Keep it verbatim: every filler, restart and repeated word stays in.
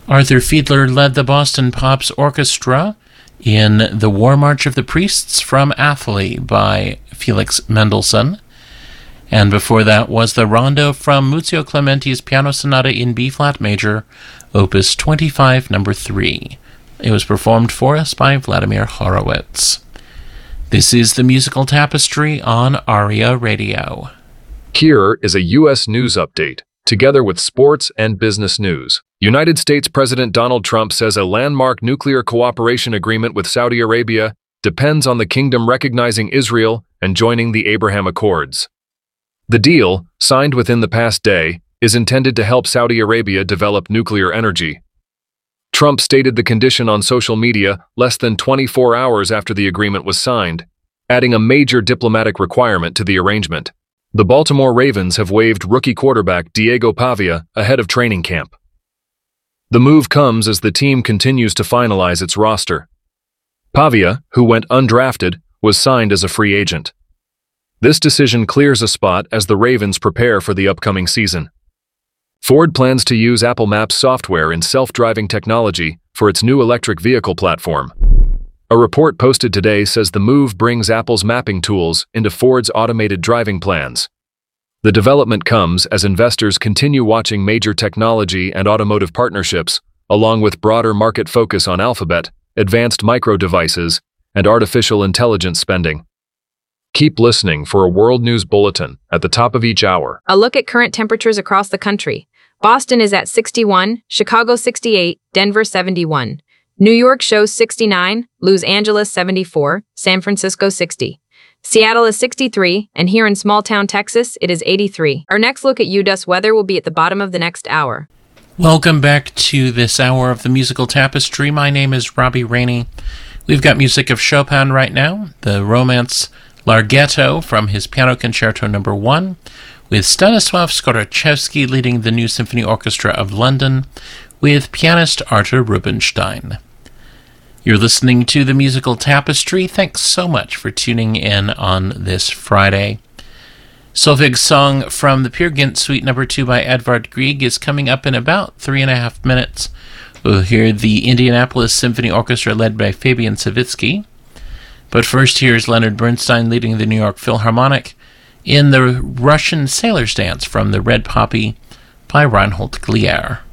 Arthur Fiedler led the Boston Pops Orchestra in The War March of the Priests from Athalie by Felix Mendelssohn. And before that was the Rondo from Muzio Clementi's Piano Sonata in B-flat major, Opus twenty-five, number three. It was performed for us by Vladimir Horowitz. This is the Musical Tapestry on ARIA Radio. Here is a U S news update, together with sports and business news. United States President Donald Trump says a landmark nuclear cooperation agreement with Saudi Arabia depends on the kingdom recognizing Israel and joining the Abraham Accords. The deal, signed within the past day, is intended to help Saudi Arabia develop nuclear energy. Trump stated the condition on social media less than twenty-four hours after the agreement was signed, adding a major diplomatic requirement to the arrangement. The Baltimore Ravens have waived rookie quarterback Diego Pavia ahead of training camp. The move comes as the team continues to finalize its roster. Pavia, who went undrafted, was signed as a free agent. This decision clears a spot as the Ravens prepare for the upcoming season. Ford plans to use Apple Maps software in self-driving technology for its new electric vehicle platform. A report posted today says the move brings Apple's mapping tools into Ford's automated driving plans. The development comes as investors continue watching major technology and automotive partnerships, along with broader market focus on Alphabet, advanced micro devices, and artificial intelligence spending. Keep listening for a World News Bulletin at the top of each hour. A look at current temperatures across the country. Boston is at sixty-one, Chicago sixty-eight, Denver seventy-one. New York shows sixty-nine, Los Angeles seventy-four, San Francisco sixty. Seattle is sixty-three, and here in small-town Texas, it is eighty-three. Our next look at U D U S weather will be at the bottom of the next hour. Welcome back to this hour of the Musical Tapestry. My name is Robbie Rainey. We've got music of Chopin right now, the Romance Larghetto from his Piano Concerto number one, with Stanislav Skorachevsky leading the New Symphony Orchestra of London, with pianist Artur Rubinstein. You're listening to the Musical Tapestry. Thanks so much for tuning in on this Friday. Solveig's song from the Peer Gynt Suite number two by Edvard Grieg is coming up in about three and a half minutes. We'll hear the Indianapolis Symphony Orchestra led by Fabian Savitsky. But first, here's Leonard Bernstein leading the New York Philharmonic in the Russian Sailor's Dance from the Red Poppy by Reinhold Glier.